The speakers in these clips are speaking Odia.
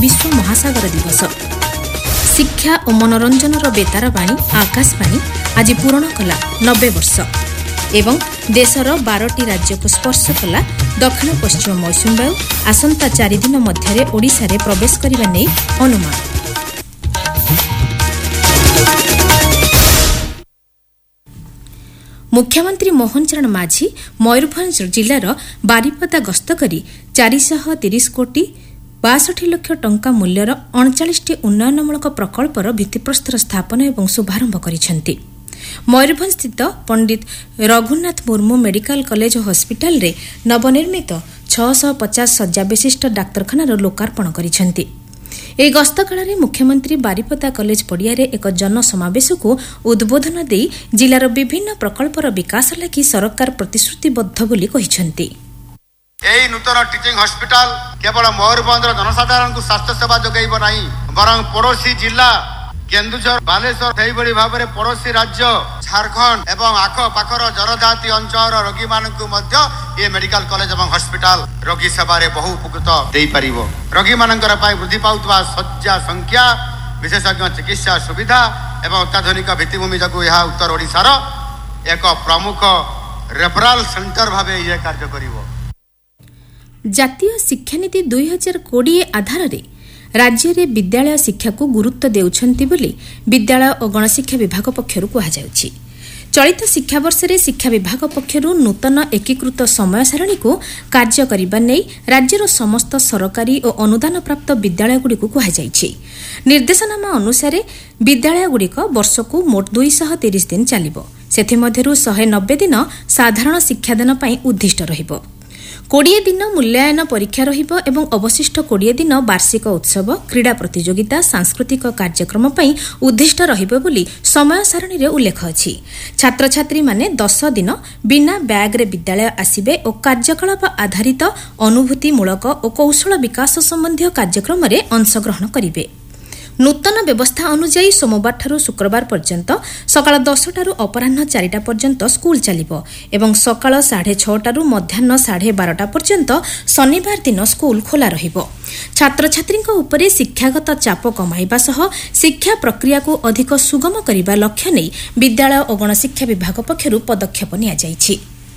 विश्व महासागर दिवस। शिक्षा और मनोरंजन बेतार बाणी आकाशवाणी आज पूरण कला 90 वर्ष एवं देशर 12टी राज्य को स्पर्श कला दक्षिण पश्चिम मौसुमी वायु आसंता 4 दिन मध्य ओडिशा रे प्रवेश करने नहीं अनुमान। मुख्यमंत्री मोहन चरण माझी मयूरभंज जिलार बारिपदा गस्त करी 430 कोटी 62 लाख टंका मूल्यर 39टी उन्नयनमूलक प्रकल्पर भित्तिप्रस्तर स्थापन एवं शुभारंभ करिसेंति। मयूरभंज स्थित Pandit Raghunath Murmu medical college hospital रे नवनिर्मित 650 शଯ୍ୟା विशिष्ट डाक्तरखानार लोकार्पण करिसेंति। ଏହି ଗସ୍ତ କାଳରେ ମୁଖ୍ୟମନ୍ତ୍ରୀ ବାରିପଦା କଲେଜ ପଡ଼ିଆରେ ଏକ ଜନସମାବେଶକୁ ଉଦ୍ବୋଧନ ଦେଇ ଜିଲ୍ଲାର ବିଭିନ୍ନ ପ୍ରକଳ୍ପର ବିକାଶ ଲାଗି ସରକାର ପ୍ରତିଶ୍ରୁତିବଦ୍ଧ ବୋଲି କହିଛନ୍ତି। ଏହି ନୂତନ ଟିଚିଂ ହସ୍ପିଟାଲ କେବଳ ମୟୂରଭଞ୍ଜର ଜନସାଧାରଣଙ୍କୁ ସ୍ୱାସ୍ଥ୍ୟ ସେବା ଯୋଗାଇବ ନାହିଁ, ବରଂ ପଡ଼ୋଶୀ ଜିଲ୍ଲା କେନ୍ଦୁଝର, ବାଲେଶ୍ୱର, ସେହିଭଳି ଭାବରେ ପଡ଼ୋଶୀ ରାଜ୍ୟ ଝାରଖଣ୍ଡ ଏବଂ ଆଖପାଖର ଜନଜାତି ଅଞ୍ଚଳର ରୋଗୀମାନଙ୍କୁ ମଧ୍ୟ ଏ ମେଡିକାଲ କଲେଜ ଏବଂ ହସ୍ପିଟାଲ ରୋଗୀ ସେବାରେ ବହୁ ଉପକୃତ ଦେଇପାରିବ। ରୋଗୀମାନଙ୍କର ପାଇଁ ବୃଦ୍ଧି ପାଉଥିବା ଶଯ୍ୟା ସଂଖ୍ୟା, ବିଶେଷଜ୍ଞ ଚିକିତ୍ସା ସୁବିଧା ଏବଂ ଅତ୍ୟାଧୁନିକ ଭିତ୍ତିଭୂମି ଯୋଗୁଁ ଏହା ଉତ୍ତର ଓଡ଼ିଶାର ଏକ ପ୍ରମୁଖ ରେଫରାଲ ସେଣ୍ଟର ଭାବେ ଇଏ କାର୍ଯ୍ୟ କରିବ। ଜାତୀୟ ଶିକ୍ଷାନୀତି 2020 ଆଧାରରେ राज्य विद्यालय शिक्षा को गुरुत्व देउछंती बोली विद्यालय और गणशिक्षा विभाग पक्षरु कुहाଯାଉଛି। चलित शिक्षा वर्ष रे शिक्षा विभाग पक्षरु नूतन एकीकृत समय सारणी को कार्य करिबा नै राज्यर समस्त सरकारी और अनुदान प्राप्त विद्यालय गुडी को कुहाଯାଇଛି। निर्देशनामा अनुसार विद्यालय गुडीक वर्ष को मोट 230 दिन चलिबो। सेथि मध्यरु 190 दिन साधारण शिक्षादान पई उद्दिष्ट रहिबो। 20 दिन मूल्यांकन परीक्षा रहिबो एवं अवशिष्ट 20 दिन वार्षिक उत्सव, क्रीड़ा प्रतियोगिता, सांस्कृतिक कार्यक्रम पई उद्दिष्ट रहिबो बोली समय सारणी रे उल्लेख अछि। छात्र छात्री माने 10 दिन बिना बैग रे विद्यालय आसीबे और कार्यकलाप आधारित अनुभूतिमूलक और कौशल विकास संबंधी कार्यक्रम रे अंशग्रहण करिवे। नूतन व्यवस्था अनुसार सोमवार ठारू शुक्रवार पर्यंत सकाळ 10 टारू अपराह्न 4टा पर्यंत स्कूल चलिबो एवं सकाळ 6:30 टारू मध्याह्न 12:30 पर्यंत शनिवार दिन स्कूल खोला रहिबो। छात्र छात्रीଙ୍କ उपरे शिक्षागत चाप कमाइबा सह शिक्षा प्रक्रिया को अधिक सुगम करिबा लक्ष्य नै विद्यालय और गणशिक्षा विभाग पक्षरु पदक्षेप निया जाइछि।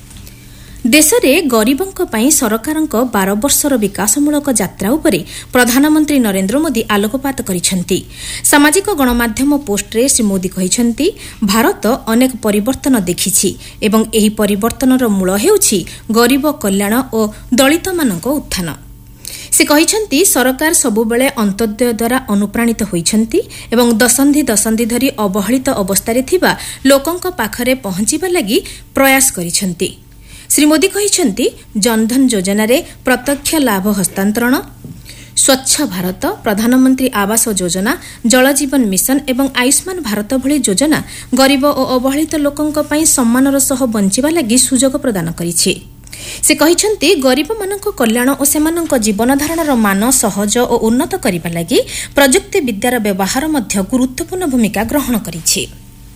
देश में गरीबों पर सरकारक 12 वर्षर विकासमूलक यात्रा उपरे प्रधानमंत्री नरेंद्र मोदी आलोकपात करिसेंति। सामाजिक गणमाध्यम पोस्ट रे श्री मोदी कहिसेंति, भारत अनेक परिवर्तन देखिछि एवं एही परिवर्तनर मूल हेउछि गरीब कल्याण और दलित मानक उत्थान। से कहिसेंति सरकार सबुबेले अंत्योदय द्वारा अनुप्राणित होइछंती एवं दशंधि धरी अवहेलित अवस्था थिबा लोकंक पाखरे पहुंचिबा लागि प्रयास करिसेंति। श्री मोदी कहिसेंति, जनधन योजना रे प्रत्यक्ष लाभ हस्तांतरण, स्वच्छ भारत, प्रधानमंत्री आवास योजना, जल जीवन मिशन एवं आयुष्मान भारत भली योजना गरीब और अवहेलित लोकंक पई सम्मानर सह बंचिबा लागि सुजोग प्रदान करिछि। से कहिसेंति, गरीब मानक कल्याण और सेमानक जीवन धारणर मान सहज और उन्नत करिबा लागि प्रजुक्ति विद्यार व्यवहार मध्य गुरुत्वपूर्ण भूमिका ग्रहण करिछि।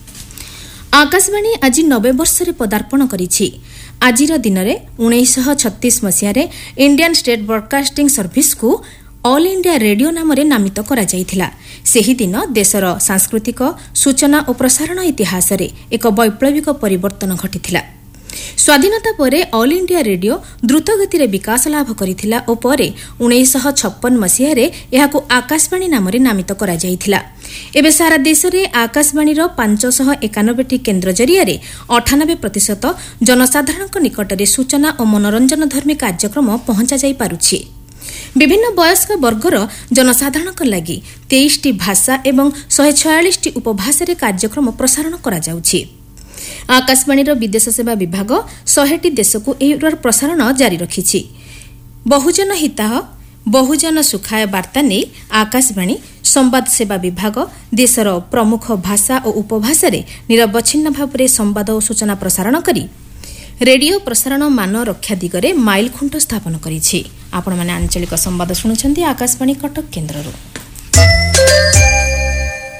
आकाशवाणी आज 90 वर्ष रे पदार्पण करिछि। आजिर दिन में 1936 मसीह इंडियन स्टेट ब्रॉडकास्टिंग सर्विस को ऑल इंडिया रेडियो नाम नामित करा जायथिला। सेही दिन देशर सांस्कृतिक सूचना और प्रसारण इतिहास रे एक वैप्लविक परिवर्तन घटिथिला। स्वाधीनता परे ऑल इंडिया रेडियो द्रुतगति रे विकास लाभ करिथिला और परे 1956 मसीह रे एहाकु आकाशवाणी नाम नामित करा जायथिला। एबे सारा देश रे आकाशवाणी 591 केन्द्र जरिया 98% जनसाधारण निकट में सूचना और मनोरंजन धर्मी कार्यक्रम पहुंचा जाई पारुछि। विभिन्न वयस्क वर्गर जनसाधारण लगी 23टी भाषा एवं 146टी उपभाषा रे कार्यक्रम प्रसारण करा जाउछि। आकाशवाणी विदेश सेवा विभाग 100टी देश को एही प्रसारण जारी रखिछि। बहुजन हिताह बहुजन सुखाय वार्ता ने आकाशवाणी संवाद सेवा विभाग देशर प्रमुख भाषा और उपभाषा रे निरवच्छिन्न भाव में संवाद और सूचना प्रसारण करी रेडियो प्रसारण मान रक्षा दिगरे माइल खुंट स्थापन करिछि। आपण माने आंचलिक संवाद शुणुछंती आकाशवाणी कटक केन्द्ररू।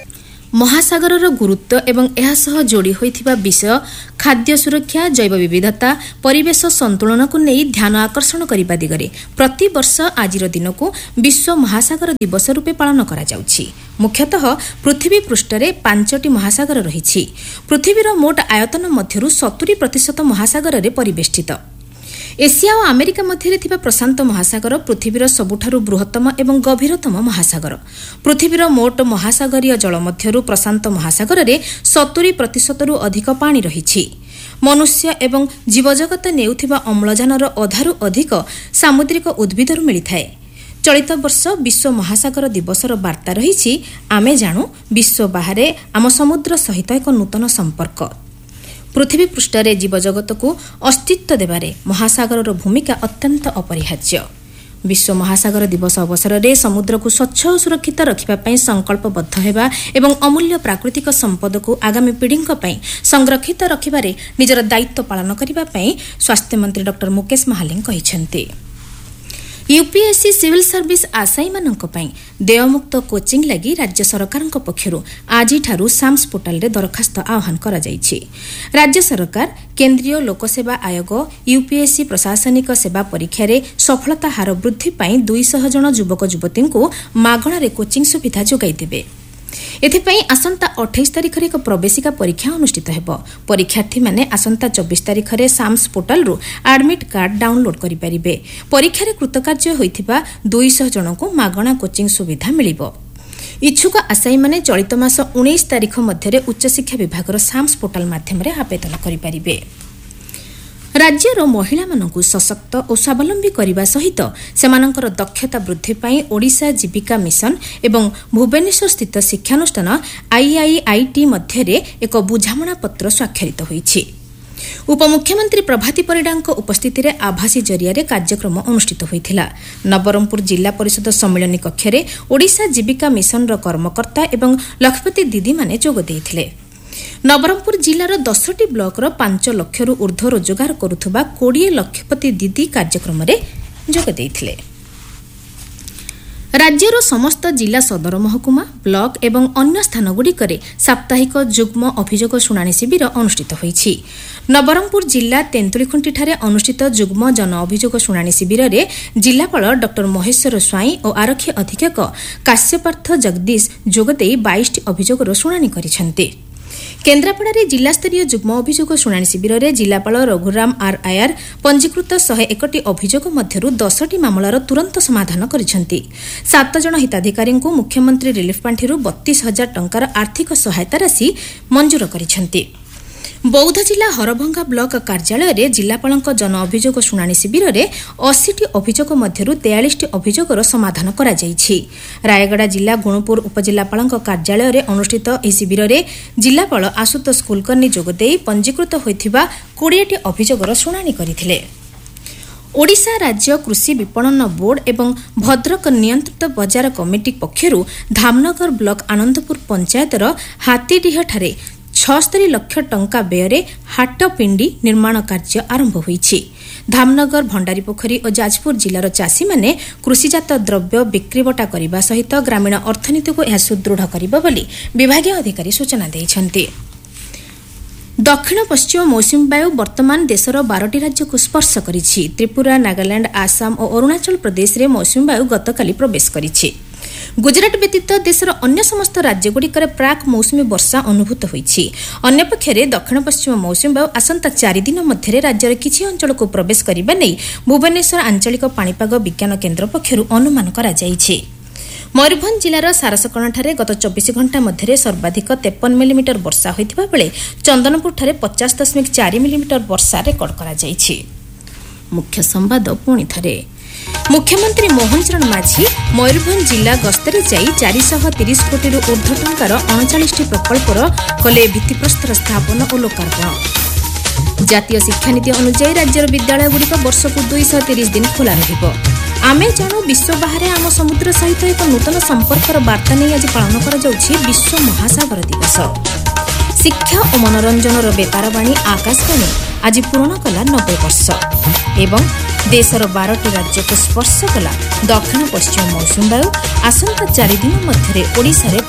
ମହାସାଗରର ଗୁରୁତ୍ୱ ଏବଂ ଏହା ସହ ଯୋଡ଼ି ହୋଇଥିବା ବିଷୟ ଖାଦ୍ୟ ସୁରକ୍ଷା, ଜୈବ ବିବିଧତା, ପରିବେଶ ସନ୍ତୁଳନକୁ ନେଇ ଧ୍ୟାନ ଆକର୍ଷଣ କରିବା ଦିଗରେ ପ୍ରତିବର୍ଷ ଆଜିର ଦିନକୁ ବିଶ୍ୱ ମହାସାଗର ଦିବସ ରୂପେ ପାଳନ କରାଯାଉଛି। ମୁଖ୍ୟତଃ ପୃଥିବୀ ପୃଷ୍ଠରେ 5ଟି ମହାସାଗର ରହିଛି। ପୃଥିବୀର ମୋଟ ଆୟତନ ମଧ୍ୟରୁ 70% ମହାସାଗରରେ ପରିବେଷ୍ଟିତ। ଏସିଆ ଓ ଆମେରିକା ମଧ୍ୟରେ ଥିବା ପ୍ରଶାନ୍ତ ମହାସାଗର ପୃଥିବୀର ସବୁଠାରୁ ବୃହତ୍ତମ ଏବଂ ଗଭୀରତମ ମହାସାଗର। ପୃଥିବୀର ମୋଟ ମହାସାଗରୀୟ ଜଳ ମଧ୍ୟରୁ ପ୍ରଶାନ୍ତ ମହାସାଗରରେ 70%ରୁ ଅଧିକ ପାଣି ରହିଛି। ମନୁଷ୍ୟ ଏବଂ ଜୀବଜଗତ ନେଉଥିବା ଅମ୍ଳଜାନର ଅଧାରୁ ଅଧିକ ସାମୁଦ୍ରିକ ଉଦ୍ଭିଦରୁ ମିଳିଥାଏ। ଚଳିତ ବର୍ଷ ବିଶ୍ୱ ମହାସାଗର ଦିବସର ବାର୍ତ୍ତା ରହିଛି, ଆମେ ଜାଣୁ ବିଶ୍ୱ ବାହାରେ ଆମ ସମୁଦ୍ର ସହିତ ଏକ ନୂତନ ସମ୍ପର୍କ। ପୃଥିବୀ ପୃଷ୍ଠରେ ଜୀବଜଗତକୁ ଅସ୍ତିତ୍ୱ ଦେବାରେ ମହାସାଗରର ଭୂମିକା ଅତ୍ୟନ୍ତ ଅପରିହାର୍ଯ୍ୟ। ବିଶ୍ୱ ମହାସାଗର ଦିବସ ଅବସରରେ ସମୁଦ୍ରକୁ ସ୍ୱଚ୍ଛ ଓ ସୁରକ୍ଷିତ ରଖିବା ପାଇଁ ସଂକଳ୍ପବଦ୍ଧ ହେବା ଏବଂ ଅମୂଲ୍ୟ ପ୍ରାକୃତିକ ସମ୍ପଦକୁ ଆଗାମୀ ପିଢ଼ିଙ୍କ ପାଇଁ ସଂରକ୍ଷିତ ରଖିବାରେ ନିଜର ଦାୟିତ୍ୱ ପାଳନ କରିବା ପାଇଁ ସ୍ୱାସ୍ଥ୍ୟମନ୍ତ୍ରୀ ଡ ମୁକେଶ ମହାଲିକ କହିଛନ୍ତି। ୟୁପିଏସସି ସିଭିଲ୍ ସର୍ଭିସ୍ ଆଶାୟୀମାନଙ୍କ ପାଇଁ ଦେୟମୁକ୍ତ କୋଚିଂ ଲାଗି ରାଜ୍ୟ ସରକାରଙ୍କ ପକ୍ଷରୁ ଆଜିଠାରୁ ସାମ୍ସ ପୋର୍ଟାଲରେ ଦରଖାସ୍ତ ଆହ୍ୱାନ କରାଯାଇଛି। ରାଜ୍ୟ ସରକାର କେନ୍ଦ୍ରୀୟ ଲୋକସେବା ଆୟୋଗ ୟୁପିଏସସି ପ୍ରଶାସନିକ ସେବା ପରୀକ୍ଷାରେ ସଫଳତା ହାର ବୃଦ୍ଧି ପାଇଁ 200 ଜଣ ଯୁବକ ଯୁବତୀଙ୍କୁ ମାଗଣାରେ କୋଚିଂ ସୁବିଧା ଯୋଗାଇ ଦେବେ। ଏଥିପାଇଁ ଆସନ୍ତା 28 ତାରିଖରେ ଏକ ପ୍ରବେଶିକା ପରୀକ୍ଷା ଅନୁଷ୍ଠିତ ହେବ। ପରୀକ୍ଷାର୍ଥୀମାନେ ଆସନ୍ତା 24 ତାରିଖରେ ସାମ୍ସ ପୋର୍ଟାଲରୁ ଆଡମିଟ୍ କାର୍ଡ ଡାଉନଲୋଡ୍ କରିପାରିବେ। ପରୀକ୍ଷାରେ କୃତକାର୍ଯ୍ୟ ହୋଇଥିବା 200 ଜଣଙ୍କୁ ମାଗଣା କୋଚିଂ ସୁବିଧା ମିଳିବ। ଇଚ୍ଛୁକ ଆଶାୟୀମାନେ ଚଳିତ ମାସ 19 ତାରିଖ ମଧ୍ୟରେ ଉଚ୍ଚଶିକ୍ଷା ବିଭାଗର ସାମ୍ସ ପୋର୍ଟାଲ ମାଧ୍ୟମରେ ଆବେଦନ କରିପାରିବେ। ରାଜ୍ୟର ମହିଳାମାନଙ୍କୁ ସଶକ୍ତ ଓ ସ୍ୱାବଲମ୍ବୀ କରିବା ସହିତ ସେମାନଙ୍କର ଦକ୍ଷତା ବୃଦ୍ଧି ପାଇଁ ଓଡ଼ିଶା ଜୀବିକା ମିଶନ ଏବଂ ଭୁବନେଶ୍ୱରସ୍ଥିତ ଶିକ୍ଷାନୁଷ୍ଠାନ ଆଇଆଇଆଇଟି ମଧ୍ୟରେ ଏକ ବୁଝାମଣାପତ୍ର ସ୍ୱାକ୍ଷରିତ ହୋଇଛି। ଉପମୁଖ୍ୟମନ୍ତ୍ରୀ ପ୍ରଭାତୀ ପରିଡ଼ାଙ୍କ ଉପସ୍ଥିତିରେ ଆଭାସୀ ଜରିଆରେ କାର୍ଯ୍ୟକ୍ରମ ଅନୁଷ୍ଠିତ ହୋଇଥିଲା। ନବରଙ୍ଗପୁର ଜିଲ୍ଲା ପରିଷଦ ସମ୍ମିଳନୀ କକ୍ଷରେ ଓଡ଼ିଶା ଜୀବିକା ମିଶନର କର୍ମକର୍ତ୍ତା ଏବଂ ଲକ୍ଷପତି ଦିଦିମାନେ ଯୋଗ ଦେଇଥିଲେ। ନବରଙ୍ଗପୁର ଜିଲ୍ଲାର 10ଟି ବ୍ଲକର 5 ଲକ୍ଷରୁ ଊର୍ଦ୍ଧ୍ୱ ରୋଜଗାର କରୁଥିବା 20 ଲକ୍ଷପତି ଦିଦି କାର୍ଯ୍ୟକ୍ରମରେ ଯୋଗ ଦେଇଥିଲେ। ରାଜ୍ୟର ସମସ୍ତ ଜିଲ୍ଲା ସଦର ମହକୁମା, ବ୍ଲକ ଏବଂ ଅନ୍ୟ ସ୍ଥାନଗୁଡ଼ିକରେ ସାପ୍ତାହିକ ଯୁଗ୍ମ ଅଭିଯୋଗ ଶୁଣାଣି ଶିବିର ଅନୁଷ୍ଠିତ ହୋଇଛି। ନବରଙ୍ଗପୁର ଜିଲ୍ଲା ତେନ୍ତୁଳିଖୁଣ୍ଟିଠାରେ ଅନୁଷ୍ଠିତ ଯୁଗ୍ମ ଜନ ଅଭିଯୋଗ ଶୁଣାଣି ଶିବିରରେ ଜିଲ୍ଲାପାଳ ଡ ମହେଶ୍ୱର ସ୍ୱାଇଁ ଓ ଆରକ୍ଷୀ ଅଧୀକ୍ଷକ କାଶ୍ୟପାର୍ଥ ଜଗଦୀଶ ଯୋଗଦେଇ 22ଟି ଅଭିଯୋଗର ଶୁଣାଣି କରିଛନ୍ତି। କେନ୍ଦ୍ରାପଡ଼ାରେ ଜିଲ୍ଲାସ୍ତରୀୟ ଯୁଗ୍ମ ଅଭିଯୋଗ ଶୁଣାଣି ଶିବିରରେ ଜିଲ୍ଲାପାଳ ରଘୁରାମ ଆର୍ ଆୟାର ପଞ୍ଜୀକୃତ 101ଟି ଅଭିଯୋଗ ମଧ୍ୟରୁ 10ଟି ମାମଲାର ତୁରନ୍ତ ସମାଧାନ କରିଛନ୍ତି। 7 ଜଣ ହିତାଧିକାରୀଙ୍କୁ ମୁଖ୍ୟମନ୍ତ୍ରୀ ରିଲିଫ୍ ପାଣ୍ଠିରୁ 32,000 ଟଙ୍କାର ଆର୍ଥିକ ସହାୟତା ରାଶି ମଞ୍ଜୁର କରିଛନ୍ତି। ବୌଦ୍ଧ ଜିଲ୍ଲା ହରଭଙ୍ଗା ବ୍ଲକ କାର୍ଯ୍ୟାଳୟରେ ଜିଲ୍ଲାପାଳଙ୍କ ଜନ ଅଭିଯୋଗ ଶୁଣାଣି ଶିବିରରେ 80ଟି ଅଭିଯୋଗ ମଧ୍ୟରୁ 43ଟି ଅଭିଯୋଗର ସମାଧାନ କରାଯାଇଛି। ରାୟଗଡ଼ା ଜିଲ୍ଲା ଗୁଣପୁର ଉପଜିଲ୍ଲାପାଳଙ୍କ କାର୍ଯ୍ୟାଳୟରେ ଅନୁଷ୍ଠିତ ଏହି ଶିବିରରେ ଜିଲ୍ଲାପାଳ ଆଶୁତୋଷ କୁଲକର୍ଣ୍ଣୀ ଯୋଗଦେଇ ପଞ୍ଜୀକୃତ ହୋଇଥିବା 20ଟି ଅଭିଯୋଗର ଶୁଣାଣି କରିଥିଲେ। ଓଡ଼ିଶା ରାଜ୍ୟ କୃଷି ବିପଣନ ବୋର୍ଡ ଏବଂ ଭଦ୍ରକ ନିୟନ୍ତ୍ରିତ ବଜାର କମିଟି ପକ୍ଷରୁ ଧାମନଗର ବ୍ଲକ ଆନନ୍ଦପୁର ପଞ୍ଚାୟତର ହାତୀଡିହଠାରେ 76 ଲକ୍ଷ ଟଙ୍କା ବ୍ୟୟରେ ହାଟପିଣ୍ଡି ନିର୍ମାଣ କାର୍ଯ୍ୟ ଆରମ୍ଭ ହୋଇଛି। ଧାମନଗର, ଭଣ୍ଡାରୀପୋଖରୀ ଓ ଯାଜପୁର ଜିଲ୍ଲାର ଚାଷୀମାନେ କୃଷିଜାତ ଦ୍ରବ୍ୟ ବିକ୍ରିବଟା କରିବା ସହିତ ଗ୍ରାମୀଣ ଅର୍ଥନୀତିକୁ ଏହା ସୁଦୃଢ଼ କରିବ ବୋଲି ବିଭାଗୀୟ ଅଧିକାରୀ ସୂଚନା ଦେଇଛନ୍ତି। ଦକ୍ଷିଣ ପଶ୍ଚିମ ମୌସୁମୀ ବାୟୁ ବର୍ତ୍ତମାନ ଦେଶର 12ଟି ରାଜ୍ୟକୁ ସ୍ପର୍ଶ କରିଛି। ତ୍ରିପୁରା, ନାଗାଲାଣ୍ଡ, ଆସାମ ଓ ଅରୁଣାଚଳ ପ୍ରଦେଶରେ ମୌସୁମୀ ବାୟୁ ଗତକାଲି ପ୍ରବେଶ କରିଛି। ଗୁଜରାଟ ବ୍ୟତୀତ ଦେଶର ଅନ୍ୟ ସମସ୍ତ ରାଜ୍ୟଗୁଡ଼ିକରେ ପ୍ରାକ୍ ମୌସୁମୀ ବର୍ଷା ଅନୁଭୂତ ହୋଇଛି। ଅନ୍ୟପକ୍ଷରେ ଦକ୍ଷିଣ ପଶ୍ଚିମ ମୌସୁମୀ ବାୟୁ ଆସନ୍ତା 4 ଦିନ ମଧ୍ୟରେ ରାଜ୍ୟର କିଛି ଅଞ୍ଚଳକୁ ପ୍ରବେଶ କରିବା ନେଇ ଭୁବନେଶ୍ୱର ଆଞ୍ଚଳିକ ପାଣିପାଗ ବିଜ୍ଞାନ କେନ୍ଦ୍ର ପକ୍ଷରୁ ଅନୁମାନ କରାଯାଇଛି। ମୟୂରଭଞ୍ଜ ଜିଲ୍ଲାର ସାରସକଣାଠାରେ ଗତ 24 ଘଣ୍ଟା ମଧ୍ୟରେ ସର୍ବାଧିକ 53 ମିଲିମିଟର ବର୍ଷା ହୋଇଥିବା ବେଳେ ଚନ୍ଦନପୁରଠାରେ 50.4 ମିଲିମିଟର ବର୍ଷା ରେକର୍ଡ କରାଯାଇଛି। ମୁଖ୍ୟ ସମ୍ବାଦ ପୁଣି ଥରେ। ମୁଖ୍ୟମନ୍ତ୍ରୀ ମୋହନ ଚରଣ ମାଝୀ ମୟୂରଭଞ୍ଜ ଜିଲ୍ଲା ଗସ୍ତରେ ଯାଇ 430 କୋଟିରୁ ଊର୍ଦ୍ଧ୍ୱ ଟଙ୍କାର 39ଟି ପ୍ରକଳ୍ପର କଲେ ଭିତ୍ତିପ୍ରସ୍ତର ସ୍ଥାପନ ଓ ଲୋକାର୍ପଣ। ଜାତୀୟ ଶିକ୍ଷାନୀତି ଅନୁଯାୟୀ ରାଜ୍ୟର ବିଦ୍ୟାଳୟଗୁଡ଼ିକ ବର୍ଷକୁ 230 ଦିନ ଖୋଲା ରହିବ। ଆମେ ଜାଣୁ ବିଶ୍ୱ ବାହାରେ ଆମ ସମୁଦ୍ର ସହିତ ଏକ ନୂତନ ସମ୍ପର୍କର ବାର୍ତ୍ତା ନେଇ ଆଜି ପାଳନ କରାଯାଉଛି ବିଶ୍ୱ ମହାସାଗର ଦିବସ। ଶିକ୍ଷା ଓ ମନୋରଞ୍ଜନର ବେତାରବାଣୀ ଆକାଶବାଣୀ ଆଜି ପୂରଣ କଲା 90 ବର୍ଷ ଏବଂ ଦେଶର 12ଟି ରାଜ୍ୟକୁ ସ୍ପର୍ଶ କଲା ଦକ୍ଷିଣ ପଶ୍ଚିମ ମୌସୁମୀ ବାୟୁ। ଆସନ୍ତା 4 ଦିନ ମଧ୍ୟରେ ଓଡ଼ିଶାରେ